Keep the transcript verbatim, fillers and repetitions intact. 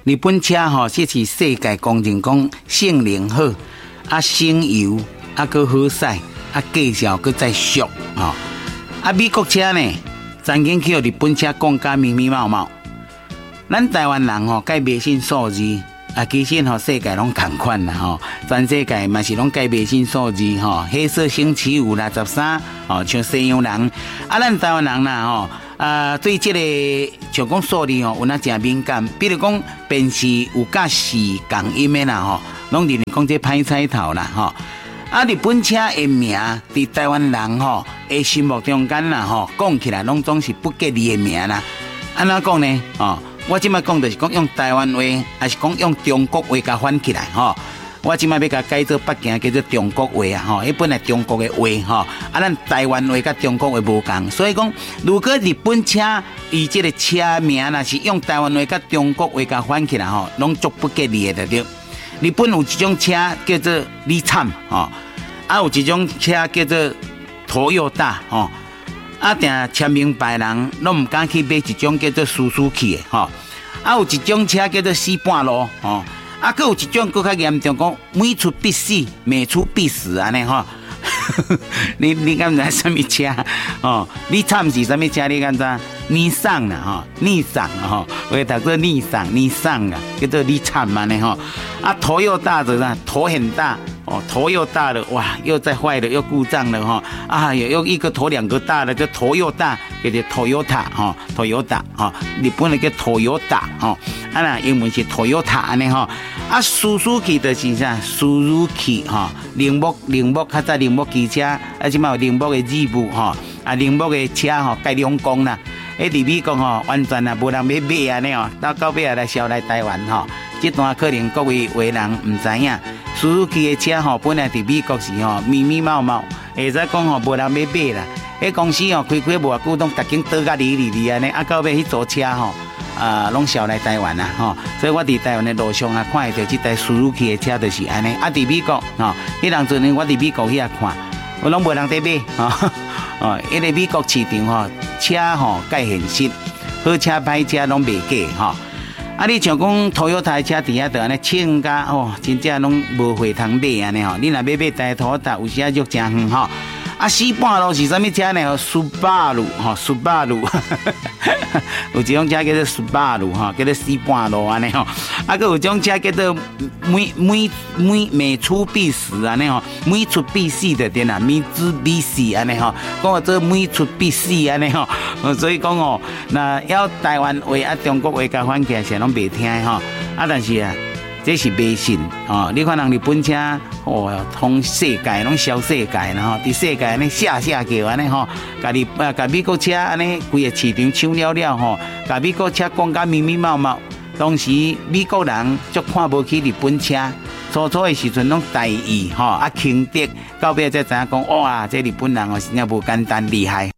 日本车吼，这是世界公认讲性能好，啊省油，啊搁好驶，啊价钱搁再俗吼。啊美国车呢，曾经去日本车讲甲密密麻麻。咱台湾人吼，该迷信数字。啊，其实吼，世界拢同款啦吼，全世界嘛是拢改迷信数字吼，黑色星期五啦，十三吼，像西洋人，啊，咱台湾人啦吼，啊，对这个像讲数字吼，有那真敏感，比如讲辨识有甲是共音的啦吼，拢认为讲这歹彩头啦吼。啊，日本车的名，伫台湾人吼的心目中间啦吼，讲起来拢总是不吉利的名啦。安怎讲呢？哦。我即摆讲就是讲用台湾话，还是讲用中国话甲翻起来吼。我即摆要甲改做北京叫做中国话啊吼，迄本来中国的话吼，啊咱台湾话甲中国话无共，所以讲如果日本车伊即个车名若是用台湾话甲中国话甲翻起来吼，拢足不吉利的对。日本有一种车叫做日产吼，啊有一种车叫做Toyota吼。啊，定签名牌人拢唔敢去买一种叫做苏苏去的吼，啊有一种车叫做四半路吼，啊佫有一种佫较严重讲每出必死，每出必死安尼吼。你你敢知什么车？哦，你惨是什么车？你敢知？尼桑啦吼，尼桑吼，我读做尼桑，尼桑啊，叫做你惨嘛呢吼。啊，头又大的呢，头很大。哦，头又大了，哇，又在坏了，又故障了哈！啊，又又一个头两个大了，就头又大，叫做 Toyota 哈 ，Toyota 哈，日本那个 Toyota 哈，啊那英文是 Toyota 安尼哈。啊，Suzuki 就是啥 ？Suzuki 哈，铃木铃木，较早铃木机车，啊，即嘛有铃木的字幕哈，啊，铃木的车吼改良工啦，迄伫美国吼完全啊无人要买安尼哦，到到尾啊来销来台湾吼，这段可能各位为人唔知影。Suzuki 的车吼，本来伫美国是吼密密麻麻，会使讲吼无人要买啦。迄公司吼开开无偌久，拢逐间倒甲离离离安尼，啊到尾迄组车吼，啊拢销来台湾啦吼。所以我伫台湾的路上啊，看会到即台 Suzuki 的车就是安尼。啊伫美国吼，迄当阵呢，我伫美国遐看，我拢无人在买吼。哦，因为美国市场吼车吼介现实，好车歹车拢袂假吼。啊，你像讲 Toyota 车伫遐就安尼称价哦，真正拢无货通买安尼吼。你若要买台 Toyota，有时啊就真远吼。啊，四半路是啥物车呢？斯巴鲁吼，斯巴鲁，有一种车叫做斯巴鲁吼，叫做四半路安尼吼。啊，佮有一种车叫做每每每每出必死安尼吼，每出必死的对啦，每出必死安尼吼，讲做每出必死安尼吼。所以讲哦，那要台湾话啊中国话甲翻起来，是拢袂听吼。啊，但是啊。这是迷信哦！你看人日本车哦，通世界拢销世界啦吼，伫世界安尼下下叫安尼吼，家己啊，家美国车安尼规个市场抢了了吼，家美国车讲甲密密麻麻，当时美国人足看无起日本车，初初的时阵拢大意吼，啊轻敌，到尾才知影讲哇，这日本人哦，真正无简单厉害